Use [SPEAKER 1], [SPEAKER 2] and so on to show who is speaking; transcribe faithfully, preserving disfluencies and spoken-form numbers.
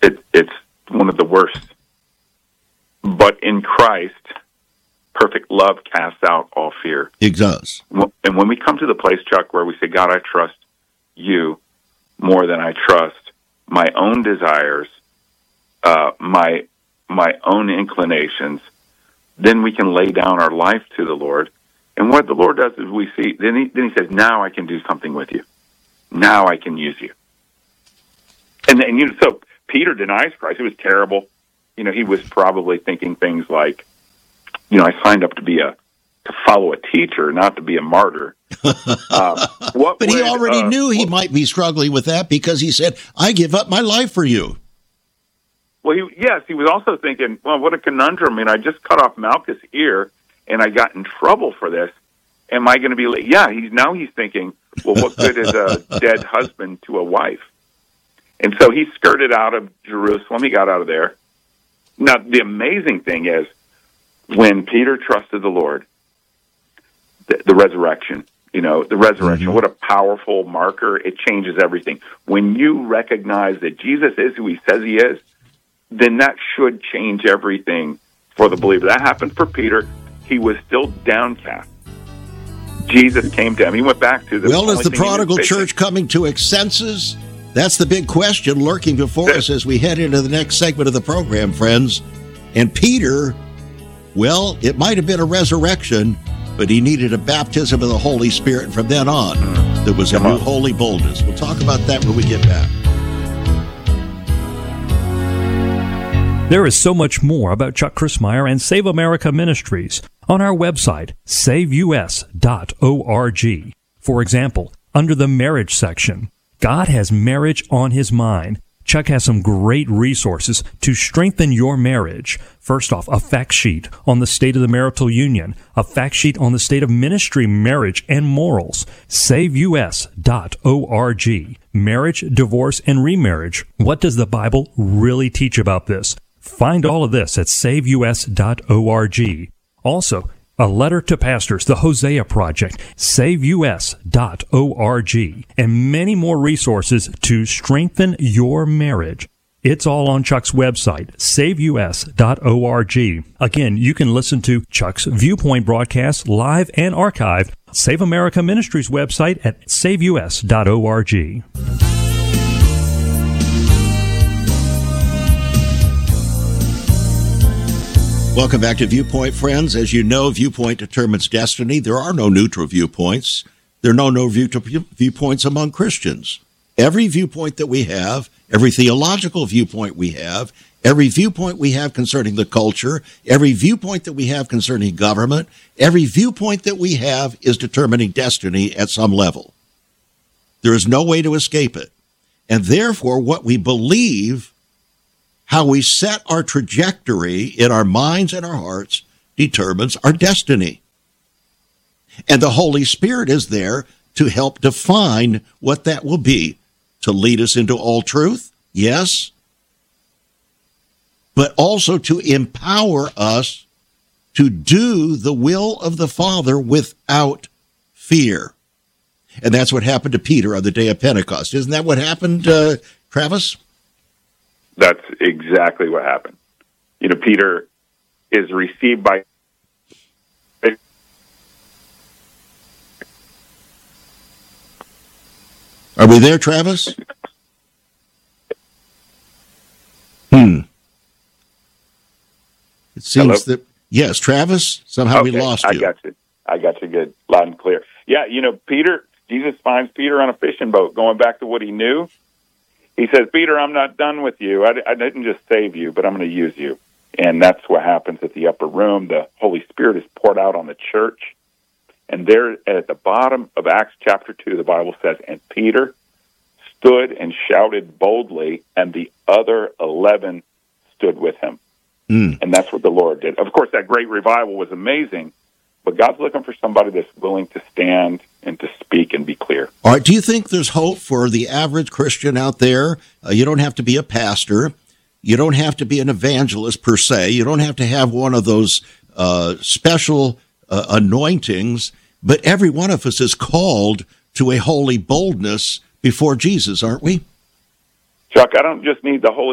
[SPEAKER 1] it, it's one of the worst. But in Christ, perfect love casts out all fear.
[SPEAKER 2] It does.
[SPEAKER 1] And when we come to the place, Chuck, where we say, God, I trust you more than I trust my own desires, uh, my my own inclinations, then we can lay down our life to the Lord. And what the Lord does is we see, then he, then he says, now I can do something with you. Now I can use you. And then, you know, so Peter denies Christ. It was terrible. You know, he was probably thinking things like, you know, I signed up to be a, to follow a teacher, not to be a martyr. Uh, what
[SPEAKER 2] but
[SPEAKER 1] would,
[SPEAKER 2] he already
[SPEAKER 1] uh,
[SPEAKER 2] knew he might be struggling with that because he said, I give up my life for you.
[SPEAKER 1] Well, he, yes, he was also thinking, well, what a conundrum. I mean, I just cut off Malchus' ear, and I got in trouble for this. Am I going to be late? Yeah, he's, now he's thinking, well, what good is a dead husband to a wife? And so he skirted out of Jerusalem. He got out of there. Now, the amazing thing is, when Peter trusted the Lord, the, the resurrection, you know, the resurrection, mm-hmm. what a powerful marker. It changes everything. When you recognize that Jesus is who he says he is, then that should change everything for the believer. That happened for Peter. He was still downcast. Jesus came to him. He went back to the
[SPEAKER 2] Well, is the prodigal church coming to its senses? That's the big question lurking before us as we head into the next segment of the program, friends. And Peter, well, it might have been a resurrection, but he needed a baptism of the Holy Spirit. And from then on, there was a new holy boldness. We'll talk about that when we get back.
[SPEAKER 3] There is so much more about Chuck Crismier and Save America Ministries on our website, save u s dot org. For example, under the marriage section, God has marriage on his mind. Chuck has some great resources to strengthen your marriage. First off, a fact sheet on the state of the marital union, a fact sheet on the state of ministry, marriage, and morals. save u s dot org. Marriage, divorce, and remarriage. What does the Bible really teach about this? Find all of this at save u s dot org. Also, a letter to pastors, the Hosea Project, save u s dot org, and many more resources to strengthen your marriage. It's all on Chuck's website, save u s dot org. Again, you can listen to Chuck's Viewpoint broadcast live and archived. Save America Ministries website at save u s dot org.
[SPEAKER 2] Welcome back to Viewpoint, friends. As you know, Viewpoint determines destiny. There are no neutral viewpoints. There are no no view viewpoints among Christians. Every viewpoint that we have, every theological viewpoint we have, every viewpoint we have concerning the culture, every viewpoint that we have concerning government, every viewpoint that we have is determining destiny at some level. There is no way to escape it. And therefore, what we believe, how we set our trajectory in our minds and our hearts, determines our destiny. And the Holy Spirit is there to help define what that will be, to lead us into all truth, yes, but also to empower us to do the will of the Father without fear. And that's what happened to Peter on the day of Pentecost. Isn't that what happened, uh, Travis?
[SPEAKER 1] That's exactly what happened. You know, Peter is received by...
[SPEAKER 2] Are we there, Travis? Hmm. It seems
[SPEAKER 1] Hello?
[SPEAKER 2] that... Yes, Travis, somehow
[SPEAKER 1] okay,
[SPEAKER 2] we lost
[SPEAKER 1] I
[SPEAKER 2] you.
[SPEAKER 1] I got you. I got you good. Loud and clear. Yeah, you know, Peter, Jesus finds Peter on a fishing boat, going back to what he knew. He says, Peter, I'm not done with you. I, I didn't just save you, but I'm going to use you. And that's what happens at the upper room. The Holy Spirit is poured out on the church. And there at the bottom of Acts chapter two, the Bible says, and Peter stood and shouted boldly, and the other eleven stood with him. Mm. And that's what the Lord did. Of course, that great revival was amazing, but God's looking for somebody that's willing to stand and to speak and be clear.
[SPEAKER 2] All right. Do you think there's hope for the average Christian out there? Uh, you don't have to be a pastor. You don't have to be an evangelist per se. You don't have to have one of those uh, special uh, anointings. But every one of us is called to a holy boldness before Jesus, aren't we?
[SPEAKER 1] Chuck, I don't just need the Holy